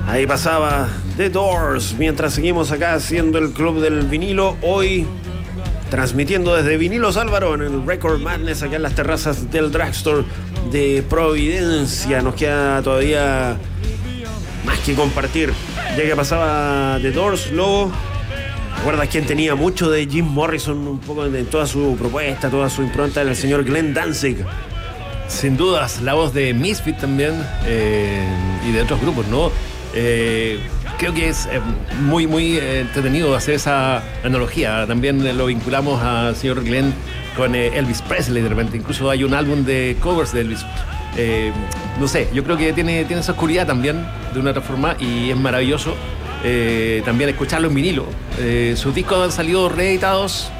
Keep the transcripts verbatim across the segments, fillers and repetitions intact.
Ahí pasaba The Doors, mientras seguimos acá haciendo el Club del Vinilo, hoy transmitiendo desde Vinilos Álvaro en el Record Madness, acá en las terrazas del Drugstore de Providencia. Nos queda todavía más que compartir, ya que pasaba The Doors. Lobo, ¿recuerdas quién tenía mucho de Jim Morrison, un poco de toda su propuesta, toda su impronta? Era el señor Glenn Danzig. Sin dudas, la voz de Misfit también, eh, y de otros grupos, ¿no? Eh, creo que es eh, muy, muy eh, entretenido hacer esa analogía. También lo vinculamos al señor Glenn con eh, Elvis Presley de repente. Incluso hay un álbum de covers de Elvis. Eh, no sé, yo creo que tiene, tiene esa oscuridad también, de una otra forma, y es maravilloso eh, también escucharlo en vinilo. Eh, sus discos han salido reeditados.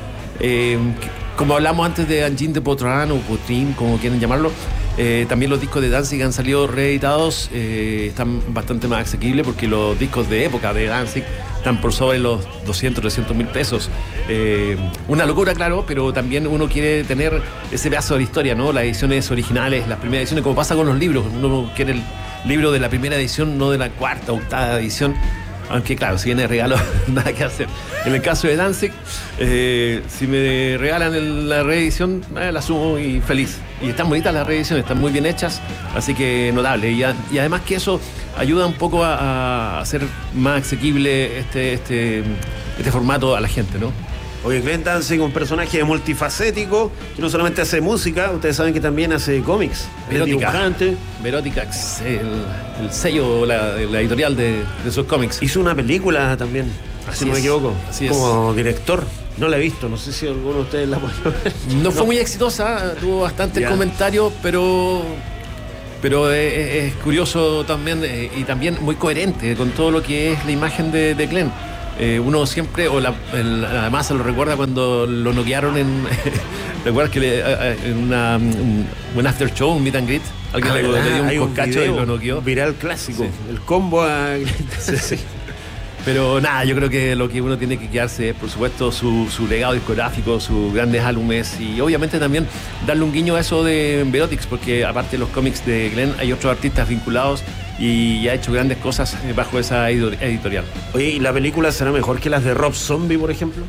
Eh, como hablamos antes de Angine de Potran o Potrin, como quieren llamarlo, eh, también los discos de Danzig han salido reeditados, eh, están bastante más asequibles porque los discos de época de Danzig están por sobre los doscientos, trescientos mil pesos. Eh, una locura, claro, pero también uno quiere tener ese pedazo de historia, ¿no? Las ediciones originales, las primeras ediciones, como pasa con los libros. Uno quiere el libro de la primera edición, no de la cuarta o octava edición. Aunque claro, si viene de regalo, nada que hacer. En el caso de Danzig, eh, si me regalan el, la reedición, eh, la sumo y feliz. Y están bonitas las reediciones, están muy bien hechas, así que notable. Y, a, y además que eso ayuda un poco a, a hacer más asequible este, este, este formato a la gente, ¿no? Oye, Glenn Danzig, un personaje multifacético que no solamente hace música, ustedes saben que también hace cómics. Verótica, Verótica, el, el sello, la, la editorial de, de sus cómics. Hizo una película también, así si no me equivoco, así como es. director. No la he visto, no sé si alguno de ustedes la podido ver. No, no fue muy exitosa, tuvo bastantes ya. comentarios, pero... Pero es, es curioso también, eh, y también muy coherente con todo lo que es la imagen de, de Glenn. Eh, uno siempre, o la, el, además se lo recuerda cuando lo noquearon en... ¿Recuerdas que le, en una, un, un after show, un meet and greet? Alguien ah, le, le dio un Hay coscacho un y lo noqueó. Viral clásico, sí. El combo a... sí, sí. Pero nada, yo creo que lo que uno tiene que quedarse es, por supuesto, su, su legado discográfico, sus grandes álbumes, y obviamente también darle un guiño a eso de Verotics, porque aparte de los cómics de Glenn hay otros artistas vinculados y ha hecho grandes cosas bajo esa editorial. Oye, ¿y la película será mejor que las de Rob Zombie, por ejemplo?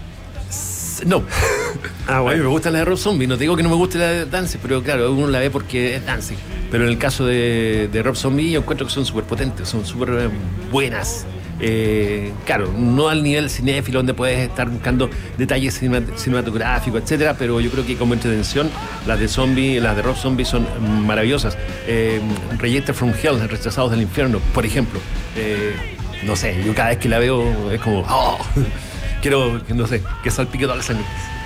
No. Ah, bueno. A mí me gusta la de Rob Zombie, no te digo que no me guste la de Danzig, pero claro, uno la ve porque es Danzig. Pero en el caso de, de Rob Zombie yo encuentro que son súper potentes, son súper buenas. Eh, claro, no al nivel cinéfilo donde puedes estar buscando detalles cinematográficos, etcétera, pero yo creo que como entretención las de Zombie, las de Rob Zombie son maravillosas. eh, Rejected from Hell, Rechazados del Infierno, por ejemplo. eh, no sé, yo cada vez que la veo es como oh, quiero, no sé, que salpique toda la sangre.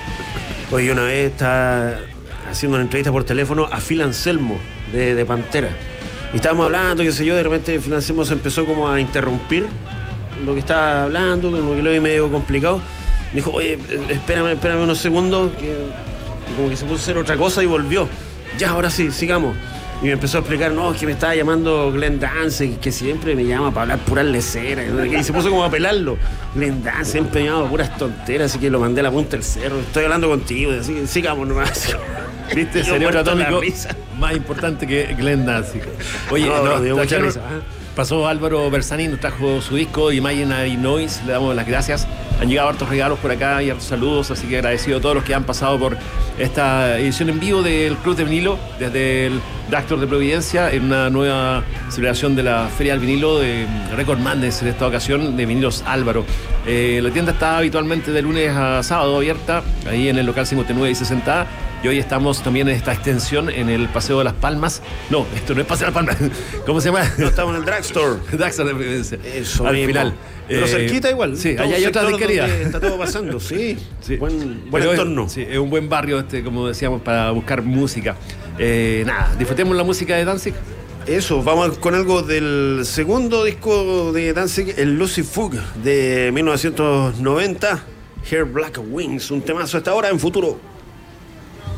Oye, una vez estaba haciendo una entrevista por teléfono a Phil Anselmo de, de Pantera, y estábamos hablando, qué sé yo, de repente Phil Anselmo se empezó como a interrumpir lo que estaba hablando, como que lo vi medio complicado. Me dijo, oye, espérame, espérame unos segundos, que como que se puso a hacer otra cosa y volvió. Ya, ahora sí, sigamos. Y me empezó a explicar, no, es que me estaba llamando Glenn Danzig, que siempre me llama para hablar puras leceras. Y se puso como a pelarlo. Glenn Danzig siempre me llama puras tonteras, así que lo mandé a la punta del cerro. Estoy hablando contigo, así que sigamos nomás. ¿Viste? Cerebro atómico más importante que Glenn Danzig. Oye, no, no, dio mucha risa. Pasó Álvaro Bersani, nos trajo su disco Imaginary Noise, le damos las gracias. Han llegado hartos regalos por acá y hartos saludos, así que agradecido a todos los que han pasado por esta edición en vivo del Club de Vinilo desde el Drugstore de Providencia, en una nueva celebración de la Feria del Vinilo de Record Madness, en esta ocasión de Vinilos Álvaro. Eh, la tienda está habitualmente de lunes a sábado abierta, ahí en el local cincuenta y nueve y sesenta A. Y hoy estamos también en esta extensión en el Paseo de las Palmas. No, esto no es Paseo de las Palmas. ¿Cómo se llama? No, estamos en el Drugstore. Drugstore de Providencia. Eso al mismo. Final. Pero eh, cerquita igual. Sí, allá hay otra disquería. Está todo pasando, sí. sí. Buen, buen entorno. Es, sí, es un buen barrio este, como decíamos, para buscar música. Eh, nada, disfrutemos la música de Danzig. Eso, vamos con algo del segundo disco de Danzig, el Lucy Fug de mil novecientos noventa, Hair Black Wings, un temazo hasta ahora en Futuro.